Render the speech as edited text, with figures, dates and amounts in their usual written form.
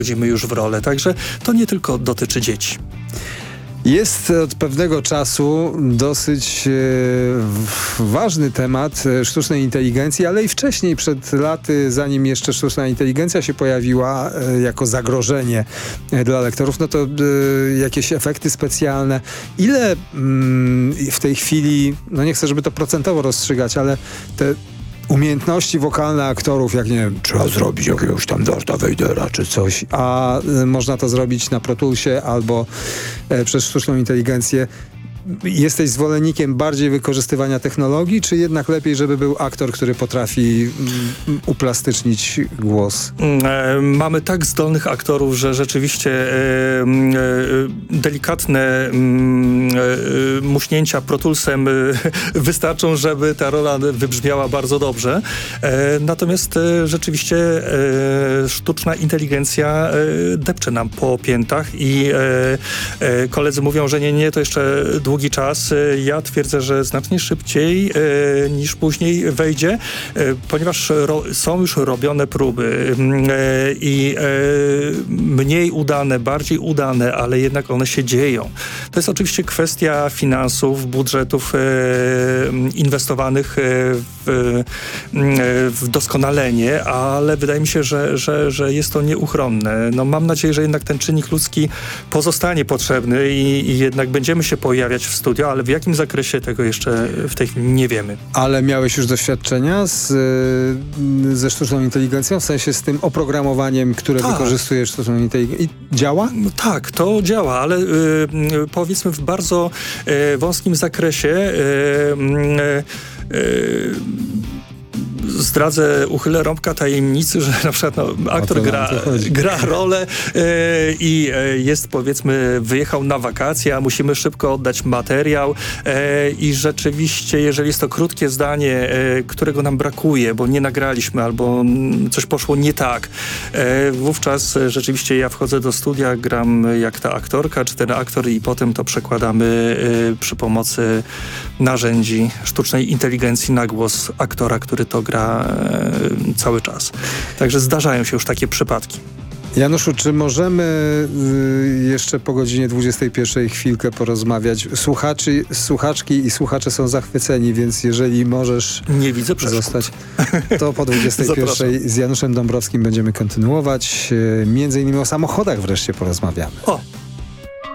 wchodzimy już w rolę. Także to nie tylko dotyczy dzieci. Jest od pewnego czasu dosyć ważny temat sztucznej inteligencji, ale i wcześniej, przed laty, zanim jeszcze sztuczna inteligencja się pojawiła jako zagrożenie dla lektorów, no to jakieś efekty specjalne. Ile w tej chwili, no nie chcę, żeby to procentowo rozstrzygać, ale te umiejętności wokalne aktorów, jak nie wiem, trzeba zrobić jakiegoś tam Darta Vadera czy coś, a można to zrobić na Pro Toolsie albo przez sztuczną inteligencję. Jesteś zwolennikiem bardziej wykorzystywania technologii, czy jednak lepiej, żeby był aktor, który potrafi uplastycznić głos? Mamy tak zdolnych aktorów, że rzeczywiście delikatne muśnięcia Pro Toolsem wystarczą, żeby ta rola wybrzmiała bardzo dobrze. Natomiast rzeczywiście sztuczna inteligencja depcze nam po piętach i koledzy mówią, że nie, to jeszcze długi czas. Ja twierdzę, że znacznie szybciej niż później wejdzie, ponieważ są już robione próby i mniej udane, bardziej udane, ale jednak one się dzieją. To jest oczywiście kwestia finansów, budżetów inwestowanych w doskonalenie, ale wydaje mi się, że jest to nieuchronne. No, mam nadzieję, że jednak ten czynnik ludzki pozostanie potrzebny i jednak będziemy się pojawiać w studio, ale w jakim zakresie tego jeszcze w tej chwili nie wiemy. Ale miałeś już doświadczenia ze sztuczną inteligencją, w sensie z tym oprogramowaniem, które wykorzystuje sztuczną inteligencję? I działa? No tak, to działa, ale powiedzmy w bardzo wąskim zakresie. Uchylę rąbka tajemnicy, że na przykład aktor gra rolę i jest, powiedzmy, wyjechał na wakacje, a musimy szybko oddać materiał i rzeczywiście, jeżeli jest to krótkie zdanie, którego nam brakuje, bo nie nagraliśmy albo coś poszło nie tak, wówczas rzeczywiście ja wchodzę do studia, gram jak ta aktorka czy ten aktor i potem to przekładamy przy pomocy narzędzi sztucznej inteligencji na głos aktora, który to gra cały czas. Także zdarzają się już takie przypadki. Januszu, czy możemy jeszcze po godzinie 21 chwilkę porozmawiać? Słuchaczki i słuchacze są zachwyceni, więc jeżeli możesz zostać, to po 21 z Januszem Dąbrowskim będziemy kontynuować. Między innymi o samochodach wreszcie porozmawiamy. O!